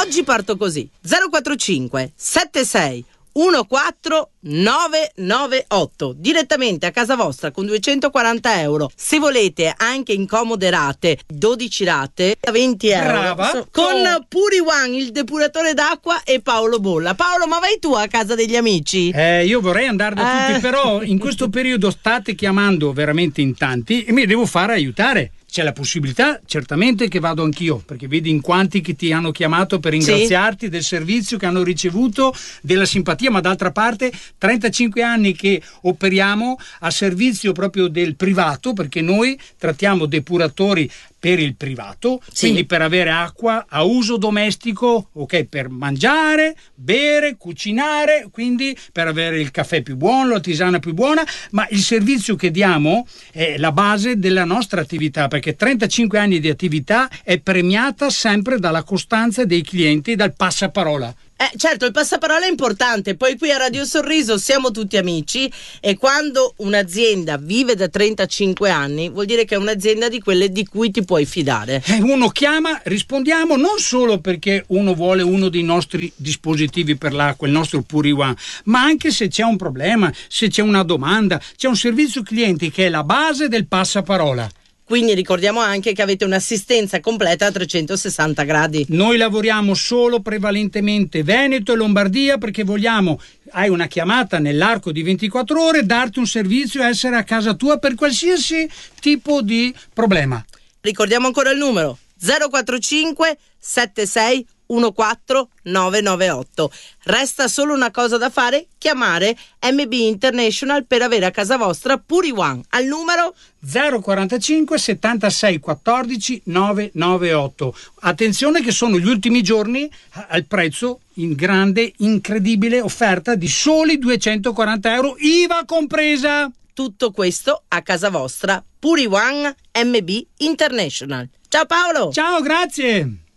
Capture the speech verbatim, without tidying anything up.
Oggi parto così: zero quattro cinque sette sei uno quattro nove nove otto, direttamente a casa vostra con duecentoquaranta euro. Se volete anche in comode rate, dodici rate a venti euro. Brava. Con Oh. Puri One, il depuratore d'acqua, e Paolo Bolla. Paolo, ma vai tu a casa degli amici? Eh, io vorrei andare da Eh. tutti, però in questo periodo state chiamando veramente in tanti e mi devo fare aiutare. C'è la possibilità, certamente, che vado anch'io, perché vedi in quanti che ti hanno chiamato per ringraziarti del servizio che hanno ricevuto, della simpatia, ma d'altra parte trentacinque anni che operiamo a servizio proprio del privato, perché noi trattiamo depuratori per il privato, Sì. quindi per avere acqua a uso domestico, ok, per mangiare, bere, cucinare, quindi per avere il caffè più buono, la tisana più buona, ma il servizio che diamo è la base della nostra attività, perché trentacinque anni di attività è premiata sempre dalla costanza dei clienti e dal passaparola. Eh, certo, il passaparola è importante. Poi qui a Radio Sorriso siamo tutti amici, e quando un'azienda vive da trentacinque anni vuol dire che è un'azienda di quelle di cui ti puoi fidare. Eh, uno chiama, rispondiamo, non solo perché uno vuole uno dei nostri dispositivi per l'acqua, il nostro Puri One, ma anche se c'è un problema, se c'è una domanda, c'è un servizio clienti che è la base del passaparola. Quindi ricordiamo anche che avete un'assistenza completa a trecentosessanta gradi. Noi lavoriamo solo prevalentemente Veneto e Lombardia, perché vogliamo, hai una chiamata nell'arco di ventiquattro ore, darti un servizio e essere a casa tua per qualsiasi tipo di problema. Ricordiamo ancora il numero: zero quattro cinque sette sei uno quattro nove nove otto. Resta solo una cosa da fare: chiamare M B International per avere a casa vostra Puri One al numero zero quarantacinque settantasei quattordici novecentonovantaotto. Attenzione che sono gli ultimi giorni al prezzo in grande, incredibile offerta di soli duecentoquaranta euro, I V A compresa. Tutto questo a casa vostra. Puri One M B International. Ciao Paolo! Ciao, grazie!